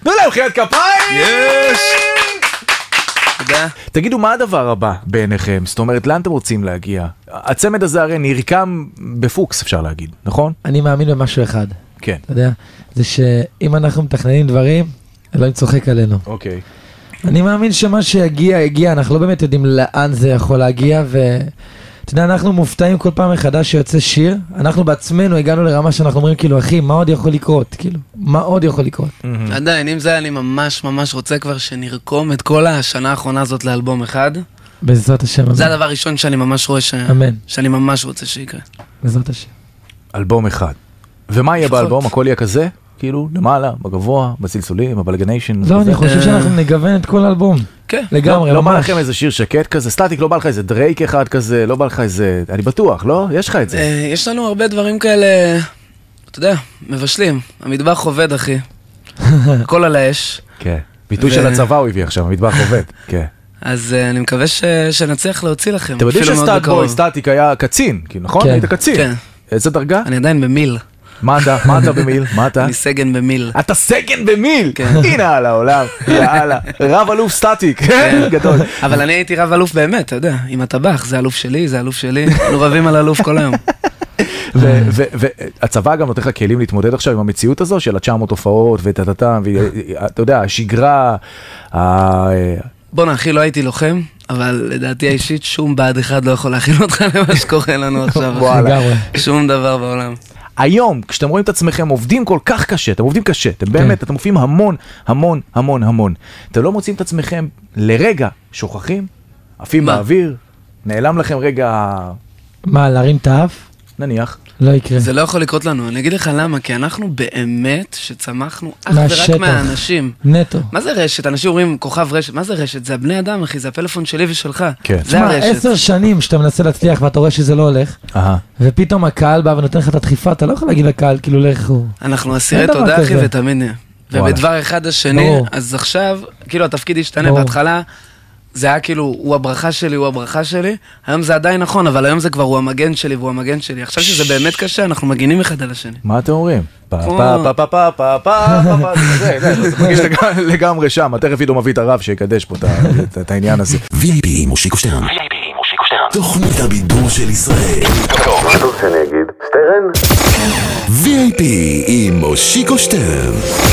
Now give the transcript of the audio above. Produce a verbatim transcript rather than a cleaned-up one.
תנו להם חיית כפיים! יש! תודה. תגידו, מה הדבר הבא בעיניכם? זאת אומרת, לאן אתם רוצים להגיע? הצמד הזה הרי נרקם בפוקס, אפשר להגיד, נכון? אני מאמין במשהו אחד. כן. אתה יודע, זה שאם אנחנו מתכננים דברים, אלוהים צוחק עלינו. אוקיי. אני מאמין שמה שיגיע, יגיע, אנחנו לא באמת יודעים לאן זה יכול להגיע, ואתה יודע, אנחנו מופתעים כל פעם מחדש שיוצא שיר, אנחנו בעצמנו הגענו לרמה שאנחנו אומרים, כאילו, אחי, מה עוד יכול לקרות? כאילו, מה עוד יכול לקרות? עדיין, אם זה אני ממש ממש רוצה כבר שנרקום את כל השנה האחרונה הזאת לאלבום אחד. בעזרת השם. זה הדבר הראשון שאני ממש רואה ש... אמן. שאני ממש רוצה שיקרה. בעזרת השם. אלבום אחד. ומה יהיה באלבום? הכל יהיה כזה? כאילו, למעלה, בגבוה, בסלסולים, בבלגניישן. לא, אני חושב שאנחנו נגוון את כל האלבום. כן. לגמרי, לא בא ממש. לכם איזה שיר שקט כזה? סטטיק, לא בא לך איזה דרייק אחד כזה? לא בא לך איזה... אני בטוח, לא? יש לך את זה. יש לנו הרבה דברים כאלה, אתה יודע, מבשלים. המטבח עובד, אחי. הכל על האש. כן. ביטוי של הצבא הוא הביא עכשיו, המטבח עובד. כן. אז אני מקווה שנצליח להוציא לכם. אתם יודעים שסטאטבוי, סטטיק היה קצין, נכון? היית קצין. כן. איזה דרגה? אני עדיין במיל. מה אתה? מה אתה במיל? מה אתה? אני סגן במיל. אתה סגן במיל? הנה על העולם, יאללה. רב אלוף סטטיק, גדול. אבל אני הייתי רב אלוף באמת, אתה יודע, עם הטבח, זה אלוף שלי, זה אלוף שלי, אנחנו רבים על אלוף כל היום. והצבא גם נותן לך כלים להתמודד עכשיו עם המציאות הזו של ה-תשע מאות הופעות וטטטם, ואתה יודע, השגרה. בוא נאחי, לא הייתי לוחם, אבל לדעתי האישית שום בעד אחד לא יכול להכין אותך למה שקורה לנו עכשיו. שום דבר בעולם. היום, כשאתם רואים את עצמכם עובדים כל כך קשה, אתם עובדים קשה, אתם באמת, אתם מופיעים המון, המון, המון, המון. אתם לא מוצאים את עצמכם לרגע שוכחים, עפים באוויר, נעלם לכם רגע... מה, להרים את האף? נניח. לא יקרה. זה לא יכול לקרות לנו, אני אגיד לך למה, כי אנחנו באמת שצמחנו אך ורק מהאנשים. נטו. מה זה רשת? אנשים אומרים כוכב רשת, מה זה רשת? זה הבני אדם, אחי, זה הפלאפון שלי ושלך. כן. זה הרשת. עשר שנים שאתה מנסה להצליח ואתה רואה שזה לא הולך, ופתאום הקהל בא ונותן לך את הדחיפה, אתה לא יכול להגיד לקהל, כאילו לך הוא. אנחנו אסירי תודה, אחי, ותאמין לי. ובדבר אחד השני, אז עכשיו, כאילו התפקיד השתנה בהתחלה, זה היה כאילו, הוא הברכה שלי, הוא הברכה שלי. היום זה עדיין נכון, אבל היום זה כבר הוא המגן שלי, והוא המגן שלי. עכשיו שזה באמת קשה, אנחנו מגינים אחד על השני. מה אתם אומרים? פה פה פה פה פה פה פה זה, זה, זה מרגיש לגמרי שם. תכף עידו מביא את הרב שיקדש פה את העניין הזה. וי איי פי עם מושיקו שטרן. וי איי פי עם מושיקו שטרן. תוכנית הבידור של ישראל. מה אתה רוצה אני אגיד? שטרן? וי איי פי עם מושיקו שטרן.